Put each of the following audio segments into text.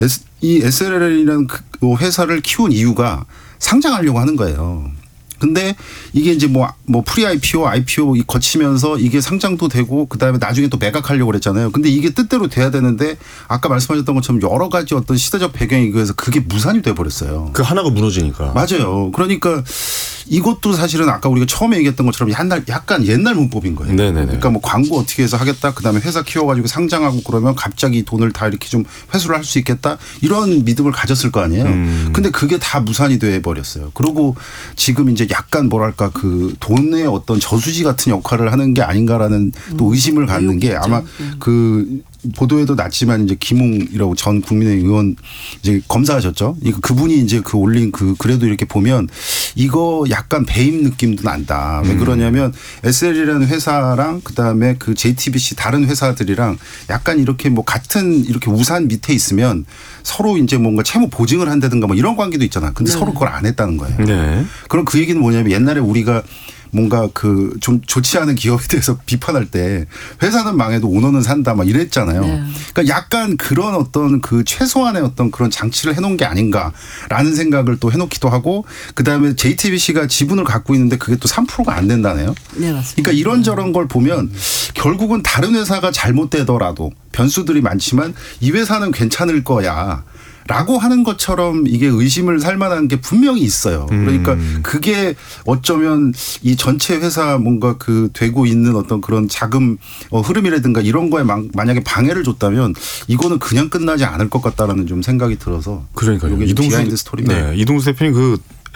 이 SLL이라는 그 회사를 키운 이유가 상장하려고 하는 거예요. 근데 이게 이제 뭐 프리 IPO 거치면서 이게 상장도 되고 그다음에 나중에 또 매각하려고 그랬잖아요. 근데 이게 뜻대로 돼야 되는데 아까 말씀하셨던 것처럼 여러 가지 어떤 시대적 배경이 그래서 그게 무산이 돼 버렸어요. 그 하나가 무너지니까. 맞아요. 그러니까 이것도 사실은 아까 우리가 처음에 얘기했던 것처럼 약간 옛날 문법인 거예요. 네네네. 그러니까 뭐 광고 어떻게 해서 하겠다. 그다음에 회사 키워가지고 상장하고 그러면 갑자기 돈을 다 이렇게 좀 회수를 할 수 있겠다. 이런 믿음을 가졌을 거 아니에요. 근데 그게 다 무산이 돼 버렸어요. 그리고 지금 이제 약간 뭐랄까 그 돈의 어떤 저수지 같은 역할을 하는 게 아닌가라는 또 의심을 갖는 게 아마 그 보도에도 났지만 이제 김웅이라고 전 국민의힘 의원 이제 검사하셨죠. 그분이 이제 그 올린 그 글에도 이렇게 보면 이거 약간 배임 느낌도 난다. 왜 그러냐면 SL이라는 회사랑 그다음에 그 JTBC 다른 회사들이랑 약간 이렇게 뭐 같은 이렇게 우산 밑에 있으면 서로 이제 뭔가 채무 보증을 한다든가 뭐 이런 관계도 있잖아. 근데 서로 그걸 안 했다는 거예요. 네. 그럼 그 얘기는 뭐냐면 옛날에 우리가 뭔가 그 좀 좋지 않은 기업에 대해서 비판할 때 회사는 망해도 오너는 산다 막 이랬잖아요. 네. 그러니까 약간 그런 어떤 그 최소한의 어떤 그런 장치를 해놓은 게 아닌가라는 생각을 또 해놓기도 하고 그다음에 JTBC가 지분을 갖고 있는데 그게 또 3%가 안 된다네요. 네, 맞습니다. 그러니까 이런저런 걸 보면 결국은 다른 회사가 잘못되더라도 변수들이 많지만 이 회사는 괜찮을 거야. 라고 하는 것처럼 이게 의심을 살 만한 게 분명히 있어요. 그러니까 그게 어쩌면 이 전체 회사 뭔가 그 되고 있는 어떤 그런 자금 흐름이라든가 이런 거에 만약에 방해를 줬다면 이거는 그냥 끝나지 않을 것 같다라는 좀 생각이 들어서. 그러니까요. 비하인드 스토리입니다. 네, 이동수 대표님 그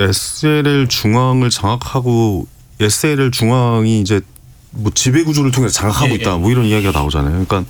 SLL 중앙을 장악하고 SLL 중앙이 이제 뭐 지배 구조를 통해서 장악하고 있다. 뭐 이런 이야기가 나오잖아요. 그러니까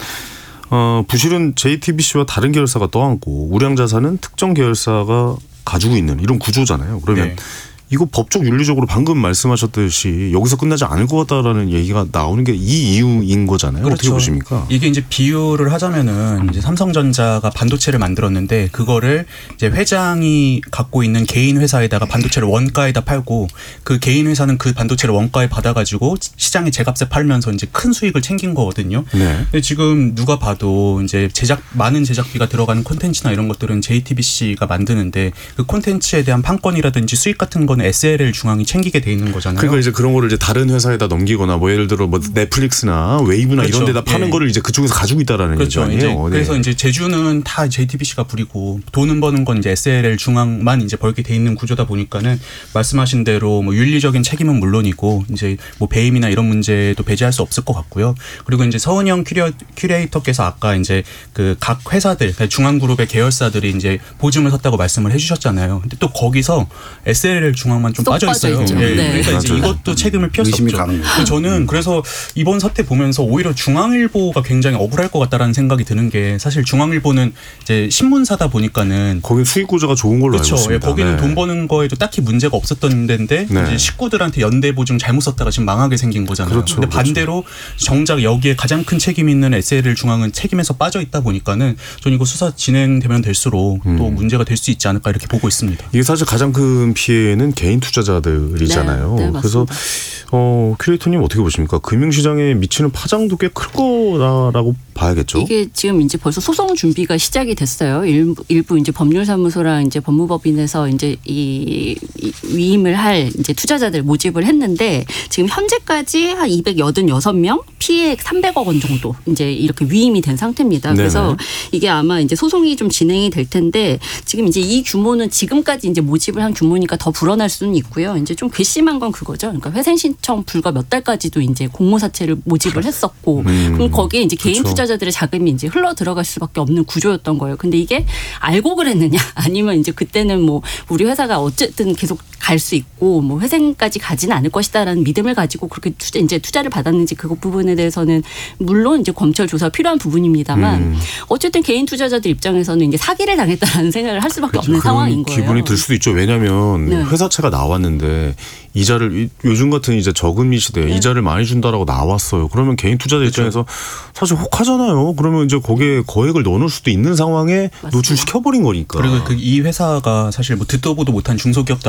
부실은 JTBC와 다른 계열사가 떠안고 우량자산은 특정 계열사가 가지고 있는 이런 구조잖아요. 그러면 네. 이거 법적 윤리적으로 방금 말씀하셨듯이 여기서 끝나지 않을 것 같다라는 얘기가 나오는 게 이 이유인 거잖아요. 그렇죠. 어떻게 보십니까? 이게 이제 비유를 하자면은 이제 삼성전자가 반도체를 만들었는데 그거를 이제 회장이 갖고 있는 개인 회사에다가 반도체를 원가에다 팔고 그 개인 회사는 그 반도체를 원가에 받아가지고 시장에 제값에 팔면서 이제 큰 수익을 챙긴 거거든요. 네. 근데 지금 누가 봐도 이제 많은 제작비가 들어가는 콘텐츠나 이런 것들은 JTBC가 만드는데 그 콘텐츠에 대한 판권이라든지 수익 같은 거는 SLL 중앙이 챙기게 돼 있는 거잖아요. 그러니까 이제 그런 거를 이제 다른 회사에다 넘기거나 뭐 예를 들어 뭐 넷플릭스나 웨이브나 그렇죠. 이런 데다 파는 예. 거를 이제 그쪽에서 가지고 있다라는 그렇죠. 얘기 이제 아니에요. 그래서 이제 제주는 다 JTBC가 부리고 돈은 버는 건 이제 SLL 중앙만 이제 벌게 돼 있는 구조다 보니까는 말씀하신 대로 뭐 윤리적인 책임은 물론이고 이제 뭐 배임이나 이런 문제도 배제할 수 없을 것 같고요. 그리고 이제 서은영 큐레이터께서 아까 이제 그 각 회사들 그러니까 중앙그룹의 계열사들이 이제 보증을 섰다고 말씀을 해주셨잖아요. 근데 또 거기서 SLL 중앙만 좀 빠져 있어요. 있죠. 네. 네. 그러니까 이제 이것도 책임을 피할 수 의심이 없죠. 가는 거죠. 저는 그래서 이번 사태 보면서 오히려 중앙일보가 굉장히 억울할 것 같다라는 생각이 드는 게 사실 중앙일보는 이제 신문사다 보니까는 거기 수익 구조가 좋은 걸로 그렇죠. 알고 있습니다. 거기는 네. 돈 버는 거에도 딱히 문제가 없었던 데인데 네. 이제 식구들한테 연대 보증 잘못 썼다가 지금 망하게 생긴 거잖아요. 그렇죠. 근데 반대로 정작 여기에 가장 큰 책임이 있는 SLL 중앙은 책임에서 빠져 있다 보니까는 저는 이거 수사 진행되면 될수록 또 문제가 될 수 있지 않을까 이렇게 보고 있습니다. 이게 사실 가장 큰 피해는 개인 투자자들이잖아요. 네, 그래서 큐레이터님 어떻게 보십니까? 금융시장에 미치는 파장도 꽤 클 거라고 봐야겠죠. 이게 지금 이제 벌써 소송 준비가 시작이 됐어요. 일부 이제 법률사무소랑 이제 법무법인에서 이제 이 위임을 할 이제 투자자들 모집을 했는데 지금 현재까지 한 286명 피해 300억 원 정도 이제 이렇게 위임이 된 상태입니다. 그래서 네네. 이게 아마 이제 소송이 좀 진행이 될 텐데 지금 이제 이 규모는 지금까지 이제 모집을 한 규모니까 더 불어날 수는 있고요. 이제 좀 괘씸한 건 그거죠. 그러니까 회생 신청 불과 몇 달까지도 이제 공모사채를 모집을 했었고 그럼 거기에 이제 개인 그렇죠. 투자자들의 자금이 이제 흘러 들어갈 수밖에 없는 구조였던 거예요. 근데 이게 알고 그랬느냐 아니면 이제 그때는 뭐 우리 회사가 어쨌든 계속 갈 수 있고 뭐 회생까지 가지는 않을 것이다라는 믿음을 가지고 그렇게 투자를 받았는지 그 부분에 대해서는 물론 이제 검찰 조사가 필요한 부분입니다만 어쨌든 개인 투자자들 입장에서는 이제 사기를 당했다라는 생각을 할 수밖에 없는 상황인 거예요. 기분이 들 수도 있죠. 왜냐하면 네. 회사채가 나왔는데 이자를 요즘 같은 이제 저금리 시대에 네. 이자를 많이 준다라고 나왔어요. 그러면 개인 투자자 입장에서 사실 혹하잖아요. 그러면 이제 거기에 거액을 넣어놓을 수도 있는 상황에 맞습니다. 노출시켜버린 거니까. 그리고 이 회사가 사실 뭐 듣도 보도 못한 중소기업도 아니고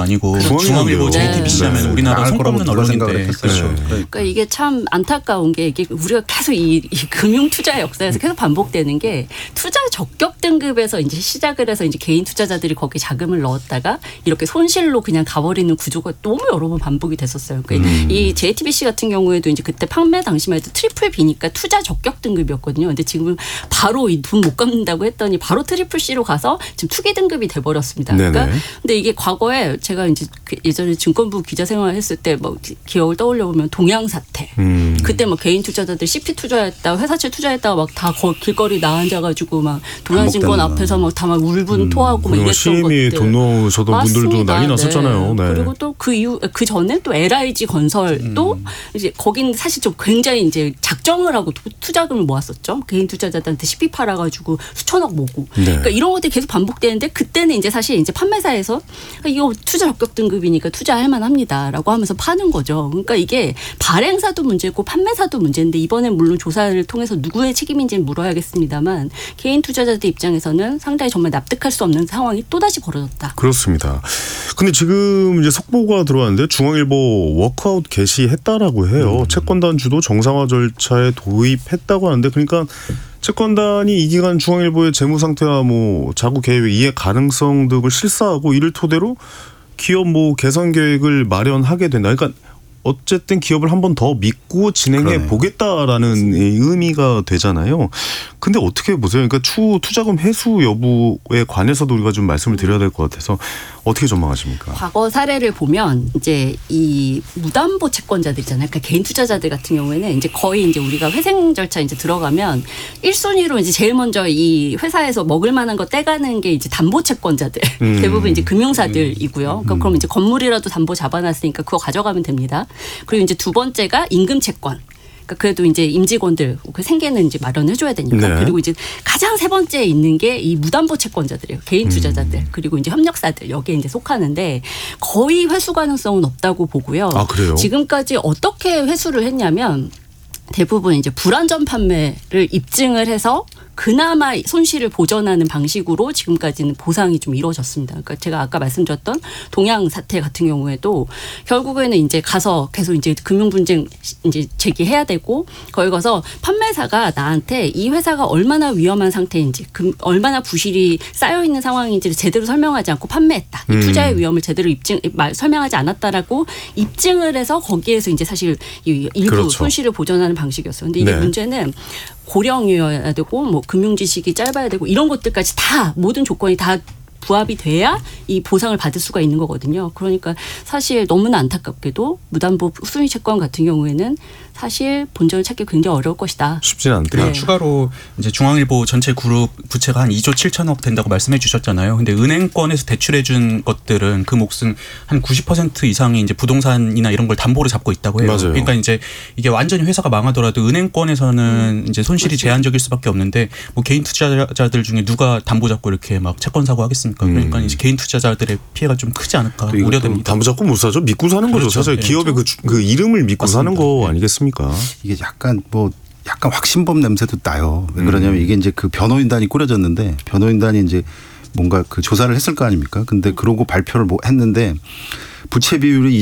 중앙일보 네. JTBC 하면 우리나라 손꼽는 언론인데. 그렇죠. 그러니까 이게 참 안타까운 게 이게 우리가 계속 이 금융 투자 역사에서 계속 반복되는 게 투자 적격 등급에서 이제 시작을 해서 이제 개인 투자자들이 거기 자금을 넣었다가 이렇게 손실로 그냥 가버리는 구조가 너무 여러 번 반복이 됐었어요. 그러니까 이 JTBC 같은 경우에도 이제 그때 판매 당시만 해도 트리플 B니까 투자 적격 등급이었거든요. 근데 지금은 바로 이 돈 못 갚는다고 했더니 바로 트리플 C로 가서 지금 투기 등급이 돼버렸습니다. 그러니까 근데 이게 과거에 제가 이제 예전에 증권부 기자 생활했을 때 뭐 기억을 떠올려 보면 동양 사태. 그때 뭐 개인 투자자들 CP 투자했다, 회사채 투자했다가 막 다 길거리 나앉아가지고 막 동양증권 앞에서 막 다 막 울분 토하고 막 이랬던 CME 것들. 돈 넣으셨던 분들도 난리 났었잖아요. 네. 그리고 또 그 이후 그 전에 또 LIG 건설도 이제 거긴 사실 좀 굉장히 이제 작정을 하고 투자금을 모았었죠. 개인 투자자들한테 CP 팔아가지고 수천억 모으고. 그러니까 이런 것들이 계속 반복되는데 그때는 이제 사실 이제 판매사에서 이거 투자 적격 등급이니까 투자할 만합니다라고 하면서 파는 거죠. 그러니까 이게 발행사도 문제고 판매사도 문제인데 이번에 물론 조사를 통해서 누구의 책임인지는 물어야겠습니다만 개인 투자자들 입장에서는 상당히 정말 납득할 수 없는 상황이 또다시 벌어졌다. 그렇습니다. 근데 지금 이제 속보가 들어왔는데 중앙일보 워크아웃 개시했다라고 해요. 채권단주도 정상화 절차에 도입했다고 하는데 그러니까 채권단이 이 기간 중앙일보의 재무 상태와 뭐 자구 계획 이해 가능성 등을 실사하고 이를 토대로 기업 뭐 개선 계획을 마련하게 된다. 그러니까 어쨌든 기업을 한 번 더 믿고 진행해 보겠다라는 의미가 되잖아요. 근데 어떻게 보세요? 그러니까 추후 투자금 회수 여부에 관해서도 우리가 좀 말씀을 드려야 될 것 같아서 어떻게 전망하십니까? 과거 사례를 보면 이제 이 무담보 채권자들 있잖아요. 그러니까 개인 투자자들 같은 경우에는 이제 거의 이제 우리가 회생 절차 이제 들어가면 1순위로 이제 제일 먼저 이 회사에서 먹을 만한 거 떼가는 게 이제 담보 채권자들. 대부분 이제 금융사들이고요. 그러니까 그럼 이제 건물이라도 담보 잡아놨으니까 그거 가져가면 됩니다. 그리고 이제 두 번째가 임금 채권. 그러니까 그래도 이제 임직원들 그 생계는 이제 마련해줘야 되니까. 네. 그리고 이제 가장 세 번째에 있는 게 이 무담보 채권자들이에요. 개인 투자자들 그리고 이제 협력사들 여기에 이제 속하는데 거의 회수 가능성은 없다고 보고요. 아, 그래요? 지금까지 어떻게 회수를 했냐면 대부분 이제 불안전 판매를 입증을 해서 그나마 손실을 보전하는 방식으로 지금까지는 보상이 좀 이루어졌습니다. 그러니까 제가 아까 말씀드렸던 동양 사태 같은 경우에도 결국에는 이제 가서 계속 이제 금융 분쟁 이제 제기해야 되고 거기 가서 판매사가 나한테 이 회사가 얼마나 위험한 상태인지 얼마나 부실이 쌓여 있는 상황인지를 제대로 설명하지 않고 판매했다. 이 투자의 위험을 제대로 설명하지 않았다라고 입증을 해서 거기에서 이제 사실 일부 그렇죠. 손실을 보전하는 방식이었어요. 근데 이게 문제는 고령이어야 되고 뭐 금융 지식이 짧아야 되고 이런 것들까지 다 모든 조건이 다 부합이 돼야 이 보상을 받을 수가 있는 거거든요. 그러니까 사실 너무나 안타깝게도 무담보 순위 채권 같은 경우에는 사실 본전을 찾기 굉장히 어려울 것이다. 쉽지는 않다. 네. 추가로 이제 중앙일보 전체 그룹 부채가 한 2조 7천억 된다고 말씀해 주셨잖아요. 근데 은행권에서 대출해 준 것들은 그 몫은 한 90% 이상이 이제 부동산이나 이런 걸 담보로 잡고 있다고 해요. 맞아요. 그러니까 이제 이게 완전히 회사가 망하더라도 은행권에서는 이제 손실이 제한적일 수밖에 없는데 뭐 개인 투자자들 중에 누가 담보 잡고 이렇게 막 채권 사고 하겠습니까? 그러니까 이제 개인 투자자들의 피해가 좀 크지 않을까 우려됩니다. 담보 잡고 못 사죠. 믿고 사는 거죠. 그렇죠. 사실 기업의 그 이름을 믿고 맞습니다. 사는 거 아니겠습니까? 이게 약간 확신범 냄새도 나요. 왜 그러냐면 이게 이제 그 변호인단이 꾸려졌는데 변호인단이 이제 뭔가 그 조사를 했을 거 아닙니까? 근데 그러고 발표를 했는데 부채 비율이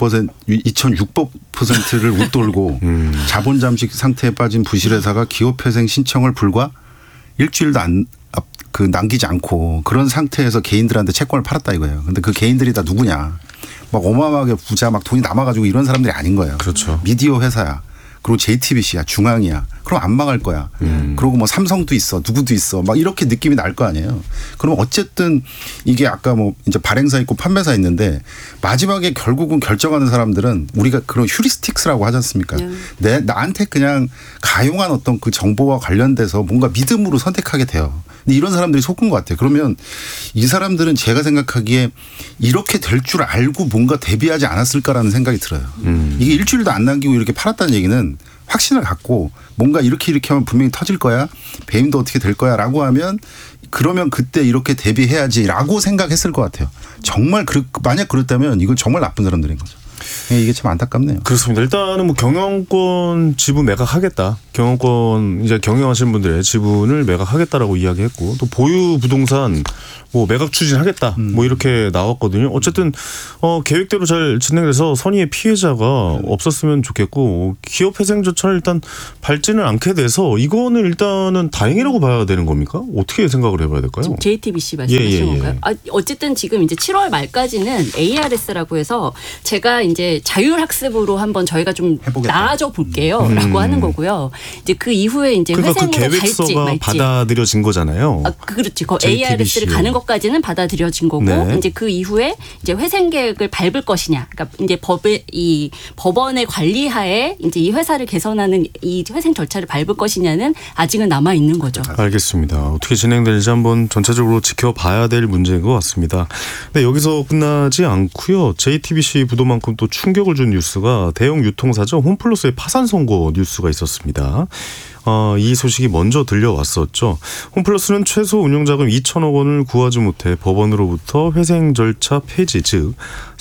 2006%를 웃돌고 자본 잠식 상태에 빠진 부실회사가 기업회생 신청을 불과 일주일도 남기지 않고 그런 상태에서 개인들한테 채권을 팔았다 이거예요. 근데 그 개인들이 다 누구냐? 막 어마어마하게 부자 막 돈이 남아가지고 이런 사람들이 아닌 거예요. 그렇죠. 미디어 회사야. 그리고 JTBC야, 중앙이야. 그럼 안 망할 거야. 그리고 뭐 삼성도 있어, 누구도 있어. 막 이렇게 느낌이 날 거 아니에요. 그럼 어쨌든 이게 아까 뭐 이제 발행사 있고 판매사 있는데 마지막에 결국은 결정하는 사람들은 우리가 그런 휴리스틱스라고 하지 않습니까? 나한테 그냥 가용한 어떤 그 정보와 관련돼서 뭔가 믿음으로 선택하게 돼요. 근데 이런 사람들이 속은 것 같아요. 그러면 이 사람들은 제가 생각하기에 이렇게 될 줄 알고 뭔가 대비하지 않았을까라는 생각이 들어요. 이게 일주일도 안 남기고 이렇게 팔았다는 얘기는 확신을 갖고 뭔가 이렇게 하면 분명히 터질 거야. 배임도 어떻게 될 거야 라고 하면 그러면 그때 이렇게 대비해야지 라고 생각했을 것 같아요. 정말 만약 그랬다면 이건 정말 나쁜 사람들인 거죠. 이게 참 안타깝네요. 그렇습니다. 일단은 뭐 경영권 지분 매각하겠다. 경영권 이제 경영하시는 분들의 지분을 매각하겠다라고 이야기했고 또 보유 부동산 뭐 매각 추진하겠다. 뭐 이렇게 나왔거든요. 어쨌든 계획대로 잘 진행돼서 선의의 피해자가 없었으면 좋겠고 기업 회생 절차를 일단 밟지는 않게 돼서 이거는 일단은 다행이라고 봐야 되는 겁니까? 어떻게 생각을 해봐야 될까요? 지금 JTBC 말씀하시는 건가요? 어쨌든 지금 이제 7월 말까지는 ARS라고 해서 제가 이제 자율학습으로 한번 저희가 좀 해보겠다. 나아져 볼게요라고 하는 거고요. 이제 그 이후에 이제 그러니까 회생으로 그 갈지 계획서가 말지. 받아들여진 거잖아요. 그렇지. 그 JTBC. ARS를 가는 것까지는 받아들여진 거고 네. 이제 그 이후에 이제 회생 계획을 밟을 것이냐. 그러니까 이제 법원의 관리하에 이제 이 회사를 개선하는 이 회생 절차를 밟을 것이냐는 아직은 남아 있는 거죠. 알겠습니다. 어떻게 진행될지 한번 전체적으로 지켜봐야 될 문제인 것 같습니다. 근데 여기서 끝나지 않고요. JTBC 부도만큼 또 충격을 준 뉴스가 대형 유통사죠. 홈플러스의 파산 선고 뉴스가 있었습니다. 이 소식이 먼저 들려왔었죠. 홈플러스는 최소 운용자금 2천억 원을 구하지 못해 법원으로부터 회생 절차 폐지, 즉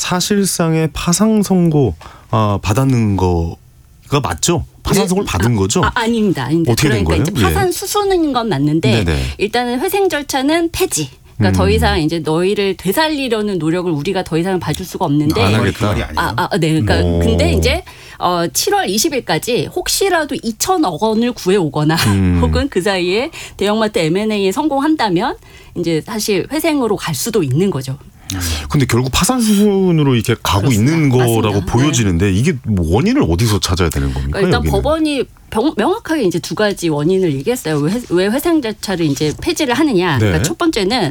사실상의 파상 선고 받았는 거가 맞죠? 파산 선고를 받은 거죠? 아닙니다. 어떻게 된 그러니까 거예요? 이제 파산 수수는 건 맞는데 네네. 일단은 회생 절차는 폐지. 그러니까 더 이상 이제 너희를 되살리려는 노력을 우리가 더 이상 봐줄 수가 없는데. 안 하겠다. 그 말이 아니에요. 네. 그러니까 오. 근데 이제 7월 20일까지 혹시라도 2천억 원을 구해오거나 혹은 그 사이에 대형마트 M&A에 성공한다면 이제 사실 회생으로 갈 수도 있는 거죠. 근데 결국 파산 수순으로 이렇게 가고 그렇습니다. 있는 거라고 맞습니다. 보여지는데 이게 뭐 원인을 어디서 찾아야 되는 겁니까? 그러니까 일단 여기는? 법원이 명확하게 이제 두 가지 원인을 얘기했어요. 왜 회생 절차를 이제 폐지를 하느냐. 네. 그러니까 첫 번째는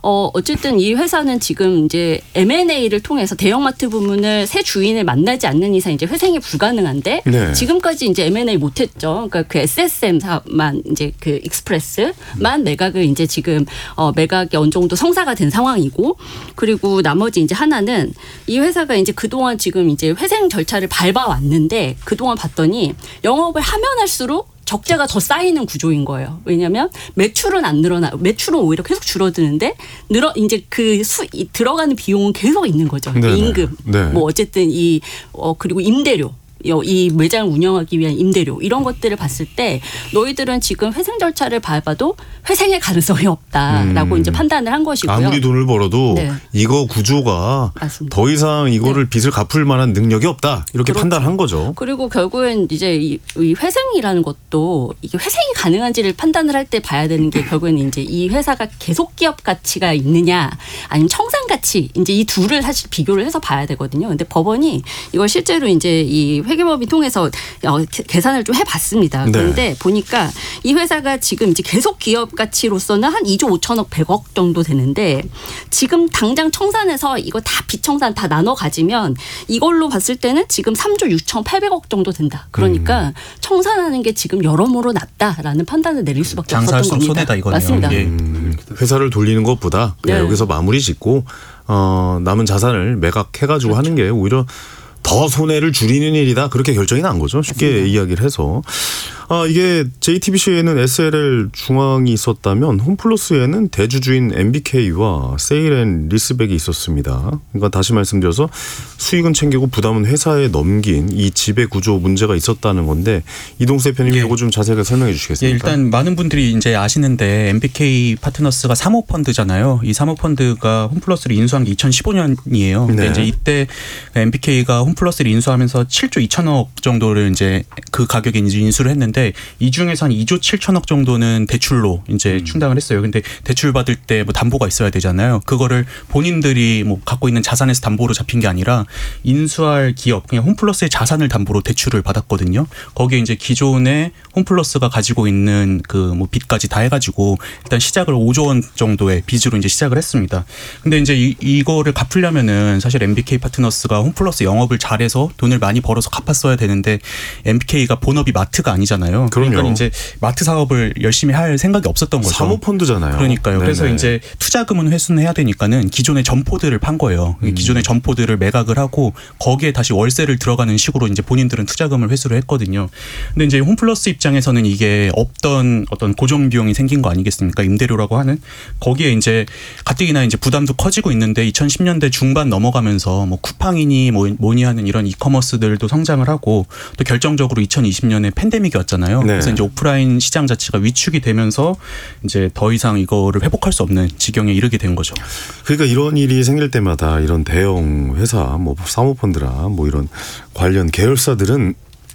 어쨌든 이 회사는 지금 이제 M&A를 통해서 대형마트 부문을 새 주인을 만나지 않는 이상 이제 회생이 불가능한데 네. 지금까지 이제 M&A 못했죠. 그러니까 그 SSM사만 이제 그 익스프레스만 매각을 이제 지금 매각이 어느 정도 성사가 된 상황이고 그리고 나머지 이제 하나는 이 회사가 이제 그동안 지금 이제 회생 절차를 밟아왔는데 그동안 봤더니 영업을 하면 할수록 적자가 더 쌓이는 구조인 거예요. 왜냐하면 매출은 안 늘어나, 매출은 오히려 계속 줄어드는데 이제 들어가는 비용은 계속 있는 거죠. 네네. 임금, 네. 뭐 어쨌든 그리고 임대료. 이 매장을 운영하기 위한 임대료 이런 것들을 봤을 때 너희들은 지금 회생 절차를 밟아도 회생의 가능성이 없다라고 이제 판단을 한 것이고요. 아무리 돈을 벌어도 네. 이거 구조가 맞습니다. 더 이상 이거를 빚을 갚을 만한 능력이 없다 이렇게 그렇죠. 판단한 거죠. 그리고 결국엔 이제 이 회생이라는 것도 이게 회생이 가능한지를 판단을 할 때 봐야 되는 게 결국에는 이제 이 회사가 계속 기업 가치가 있느냐 아니면 청산 가치 이제 이 둘을 사실 비교를 해서 봐야 되거든요. 근데 법원이 이걸 실제로 이제 이 회계법인 통해서 계산을 좀 해봤습니다. 그런데 보니까 이 회사가 지금 이제 계속 기업 가치로서는 한 2조 5천억 100억 정도 되는데 지금 당장 청산해서 이거 다 비청산 다 나눠 가지면 이걸로 봤을 때는 지금 3조 6천 8백억 정도 된다. 그러니까 청산하는 게 지금 여러모로 낫다라는 판단을 내릴 수밖에 없었던 겁니다. 장사할수록 손해다 이거네요. 맞습니다. 예. 회사를 돌리는 것보다 그냥 네. 여기서 마무리 짓고 남은 자산을 매각해가지고 하는 게 오히려 더 손해를 줄이는 일이다. 그렇게 결정이 난 거죠. 쉽게 맞습니다. 이야기를 해서. 이게 JTBC에는 SLL 중앙이 있었다면 홈플러스에는 대주주인 MBK와 세일앤리스백이 있었습니다. 그러니까 다시 말씀드려서 수익은 챙기고 부담은 회사에 넘긴 이 지배 구조 문제가 있었다는 건데 이동수 대표님이 이거 좀 자세하게 설명해 주시겠습니까? 예, 일단 많은 분들이 이제 아시는데 MBK 파트너스가 사모펀드잖아요. 이 사모펀드가 홈플러스를 인수한 게 2015년이에요. 근데 네. 이제 이때 MBK가 홈플러스를 인수하면서 7조 2천억 정도를 이제 그 가격에 이제 인수를 했는데 이 중에서 한 2조 7천억 정도는 대출로 이제 충당을 했어요. 근데 대출 받을 때 뭐 담보가 있어야 되잖아요. 그거를 본인들이 뭐 갖고 있는 자산에서 담보로 잡힌 게 아니라 인수할 기업 그냥 홈플러스의 자산을 담보로 대출을 받았거든요. 거기에 이제 기존에 홈플러스가 가지고 있는 그 뭐 빚까지 다 해가지고 일단 시작을 5조 원 정도의 빚으로 이제 시작을 했습니다. 근데 이제 이거를 갚으려면은 사실 MBK 파트너스가 홈플러스 영업을 잘해서 돈을 많이 벌어서 갚았어야 되는데 MBK가 본업이 마트가 아니잖아요. 거잖아요. 그럼요. 그러니까 이제 마트 사업을 열심히 할 생각이 없었던 거죠. 사모펀드잖아요. 그러니까요. 네네. 그래서 이제 투자금은 회수는 해야 되니까는 기존의 점포들을 판 거예요. 기존의 점포들을 매각을 하고 거기에 다시 월세를 들어가는 식으로 이제 본인들은 투자금을 회수를 했거든요. 근데 이제 홈플러스 입장에서는 이게 없던 어떤 고정 비용이 생긴 거 아니겠습니까? 임대료라고 하는 거기에 이제 가뜩이나 이제 부담도 커지고 있는데 2010년대 중반 넘어가면서 뭐 쿠팡이니 뭐니 하는 이런 이커머스들도 성장을 하고 또 결정적으로 2020년에 팬데믹이 왔잖아요. 네. 그래서 이제 오프라인 시장 자체가 위축이 되면서 이제 더 이상 이거를 회복할 수 없는 지경에 이르게 된 거죠. 그러니까 이런 일이 생길 때마다 이런 대형 회사, 뭐 사모펀드라 뭐 이런 관련 계열사들은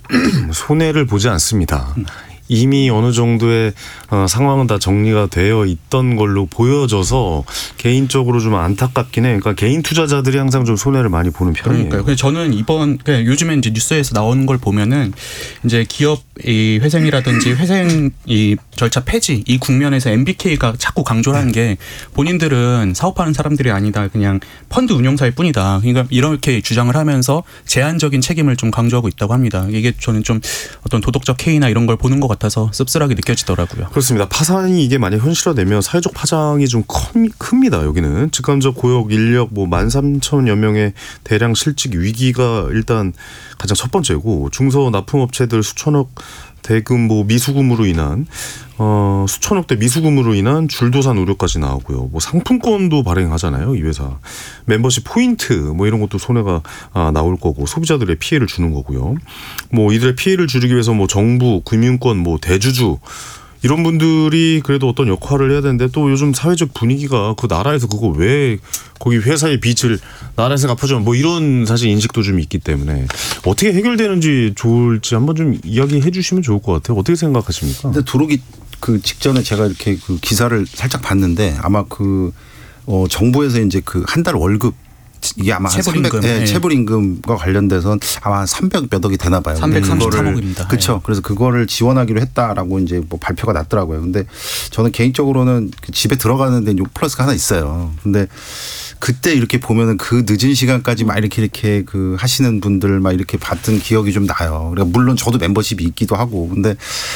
손해를 보지 않습니다. 이미 어느 정도의 상황은 다 정리가 되어 있던 걸로 보여져서 개인적으로 좀 안타깝긴 해. 그러니까 개인 투자자들이 항상 좀 손해를 많이 보는 편이에요. 그러니까요. 그래서 저는 요즘에 이제 뉴스에서 나오는 걸 보면은 이제 기업 이 회생이라든지 회생 이 절차 폐지 이 국면에서 MBK가 자꾸 강조를 하는 게 본인들은 사업하는 사람들이 아니다. 그냥 펀드 운용사일 뿐이다. 그러니까 이렇게 주장을 하면서 제한적인 책임을 좀 강조하고 있다고 합니다. 이게 저는 좀 어떤 도덕적 해이나 이런 걸 보는 것 같아서 씁쓸하게 느껴지더라고요. 그렇습니다. 파산이 이게 만약 현실화되면 사회적 파장이 좀 큽니다. 여기는 직간접 고용 인력 뭐 13,000여 명의 대량 실직 위기가 일단 가장 첫 번째고 중소 납품업체들 수천억 대금 뭐 미수금으로 인한 수천억대 미수금으로 인한 줄도산 우려까지 나오고요. 뭐 상품권도 발행하잖아요. 이 회사 멤버십 포인트 뭐 이런 것도 손해가 나올 거고 소비자들의 피해를 주는 거고요. 뭐 이들의 피해를 줄이기 위해서 뭐 정부, 금융권, 뭐 대주주 이런 분들이 그래도 어떤 역할을 해야 되는데 또 요즘 사회적 분위기가 그 나라에서 그거 왜 거기 회사의 빚을 나라에서 갚아주면 뭐 이런 사실 인식도 좀 있기 때문에 어떻게 해결되는지 좋을지 한번 좀 이야기해 주시면 좋을 것 같아요. 어떻게 생각하십니까? 근데 들어오기 그 직전에 제가 이렇게 그 기사를 살짝 봤는데 아마 그 정부에서 이제 그 한 달 월급 이게 아마 체불임금. 체불임금과 관련돼서는 아마 300 몇 억이 되나 봐요. 333억입니다. 그렇죠. 그래서 그거를 지원하기로 했다라고 이제 뭐 발표가 났더라고요. 근데 저는 개인적으로는 그 집에 들어가는데 플러스가 하나 있어요. 근데 그때 이렇게 보면은 그 늦은 시간까지 막 이렇게 그 하시는 분들 막 이렇게 봤던 기억이 좀 나요. 그러니까 물론 저도 멤버십이 있기도 하고 근데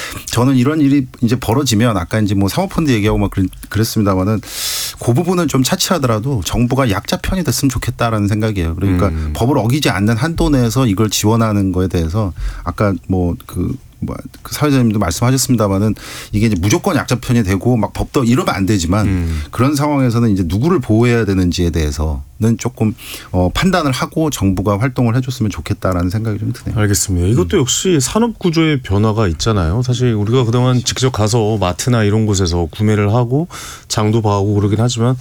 저는 이런 일이 이제 벌어지면 아까 이제 뭐 사모펀드 얘기하고 막 그랬습니다만은 그 부분은 좀 차치하더라도 정부가 약자 편이 됐으면 좋겠다라는 생각이에요. 그러니까 법을 어기지 않는 한도 내에서 이걸 지원하는 거에 대해서 아까 그 사회자님도 말씀하셨습니다만은 이게 이제 무조건 약자 편이 되고 막 법도 이러면 안 되지만 그런 상황에서는 이제 누구를 보호해야 되는지에 대해서는 조금 판단을 하고 정부가 활동을 해줬으면 좋겠다라는 생각이 좀 드네요. 알겠습니다. 이것도 역시 산업 구조의 변화가 있잖아요. 사실 우리가 그동안 직접 가서 마트나 이런 곳에서 구매를 하고 장도 봐오고 그러긴 하지만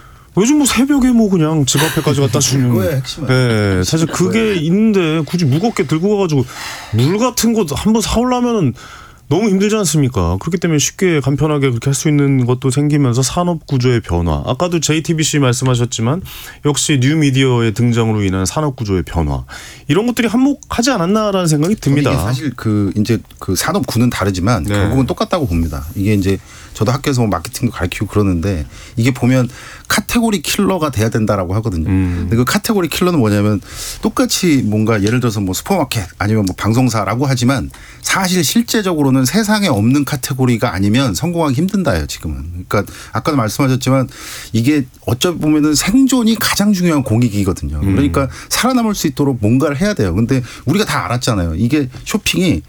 요즘 뭐 새벽에 뭐 그냥 집 앞에까지 갖다 주는. 그거의 핵심은. 네, 사실 그게 있는데 굳이 무겁게 들고 가가지고 물 같은 거 한번 사오려면은 너무 힘들지 않습니까? 그렇기 때문에 쉽게 간편하게 그렇게 할 수 있는 것도 생기면서 산업 구조의 변화. 아까도 JTBC 말씀하셨지만 역시 뉴미디어의 등장으로 인한 산업 구조의 변화. 이런 것들이 한몫하지 않았나라는 생각이 듭니다. 이게 사실 그 이제 그 산업군은 다르지만 네. 결국은 똑같다고 봅니다. 이게 이제 저도 학교에서 뭐 마케팅도 가르치고 그러는데 이게 보면 카테고리 킬러가 돼야 된다라고 하거든요. 근데 그 카테고리 킬러는 뭐냐면 똑같이 뭔가 예를 들어서 뭐 슈퍼마켓 아니면 뭐 방송사라고 하지만 사실 실제적으로는 세상에 없는 카테고리가 아니면 성공하기 힘든다예요, 지금은. 그러니까 아까도 말씀하셨지만 이게 어쩌 보면은 생존이 가장 중요한 공익이거든요. 그러니까 살아남을 수 있도록 뭔가를 해야 돼요. 근데 우리가 다 알았잖아요. 이게 쇼핑이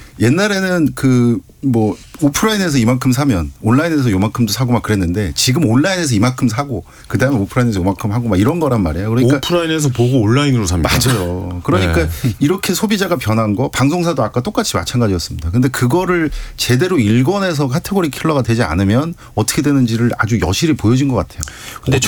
옛날에는 그 뭐 오프라인에서 이만큼 사면 온라인에서 요만큼도 사고 막 그랬는데 지금 온라인에서 이만큼 사고 그다음에 오프라인에서 요만큼 하고 막 이런 거란 말이에요. 그러니까 오프라인에서 보고 온라인으로 삽니다. 맞아요. 그러니까 네. 이렇게 소비자가 변한 거 방송사도 아까 똑같이 마찬가지였습니다. 근데 그거를 제대로 읽어내서 카테고리 킬러가 되지 않으면 어떻게 되는지를 아주 여실히 보여진 것 같아요. 근데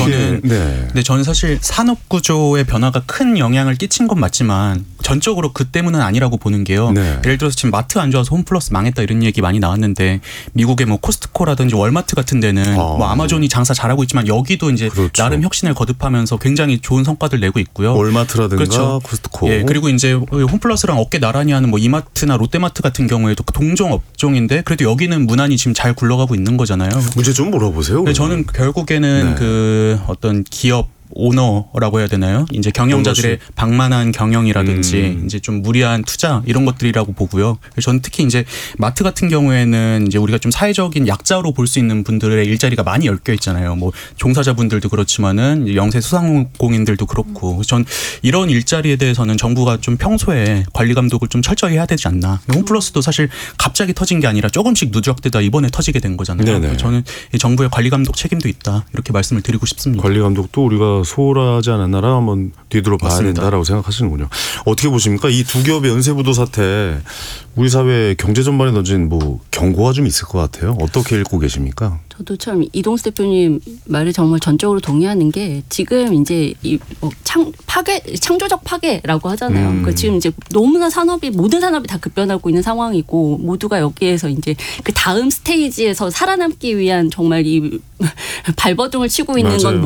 저는 사실 산업 구조의 변화가 큰 영향을 끼친 건 맞지만 전적으로 그 때문은 아니라고 보는 게요. 네. 예를 들어서 지금 마트 안 좋아서 홈플러스 망했다 이런 얘기 많이 나왔는데 미국의 뭐 코스트코라든지 월마트 같은 데는 뭐 아마존이 장사 잘하고 있지만 여기도 이제 그렇죠. 나름 혁신을 거듭하면서 굉장히 좋은 성과들 내고 있고요. 월마트라든가 그렇죠. 코스트코. 예, 그리고 이제 홈플러스랑 어깨 나란히 하는 뭐 이마트나 롯데마트 같은 경우에도 동종 업종인데 그래도 여기는 무난히 지금 잘 굴러가고 있는 거잖아요. 문제 좀 물어보세요. 근데 저는 결국에는 네. 그 어떤 기업 오너라고 해야 되나요? 이제 경영자들의 방만한 경영이라든지 이제 좀 무리한 투자 이런 것들이라고 보고요. 저는 특히 이제 마트 같은 경우에는 이제 우리가 좀 사회적인 약자로 볼 수 있는 분들의 일자리가 많이 엮여 있잖아요. 뭐 종사자분들도 그렇지만은 영세 소상공인들도 그렇고. 전 이런 일자리에 대해서는 정부가 좀 평소에 관리 감독을 좀 철저히 해야 되지 않나. 홈플러스도 사실 갑자기 터진 게 아니라 조금씩 누적되다 이번에 터지게 된 거잖아요. 저는 이 정부의 관리 감독 책임도 있다 이렇게 말씀을 드리고 싶습니다. 관리 감독도 우리가 소홀하지 않았나라 한번 뒤돌아봐야 맞습니다. 된다라고 생각하시는군요. 어떻게 보십니까? 이 두 기업의 연쇄부도 사태 우리 사회 경제 전반에 던진 뭐 경고가 좀 있을 것 같아요. 어떻게 읽고 계십니까? 저도 참 이동수 대표님 말에 정말 전적으로 동의하는 게 지금 이제 이 창조적 파괴라고 하잖아요. 그러니까 지금 이제 너무나 모든 산업이 다 급변하고 있는 상황이고 모두가 여기에서 이제 그 다음 스테이지에서 살아남기 위한 정말 이 발버둥을 치고 있는 맞아요. 건